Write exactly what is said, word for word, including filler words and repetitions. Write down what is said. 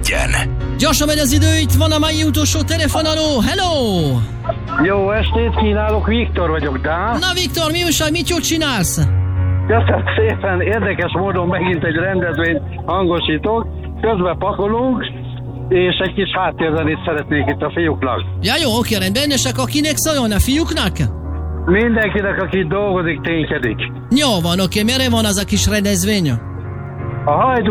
legyen. Gyorsan megy az idő, itt van a mai utolsó telefonáló. Hello! Jó estét kínálok, Viktor vagyok, de... Na Viktor, mi újság, mit jót csinálsz? Köszönöm szépen, érdekes módon megint egy rendezvényt hangosítok, közben pakolunk, és egy kis háttérzenét szeretnék itt a fiúknak. Ja jó, oké, rendben, és akkor kinek szóljon, a fiúknak? Mindenkinek, aki dolgozik, ténykedik. Jó van, oké, merre van az a kis rendezvény? A hajdú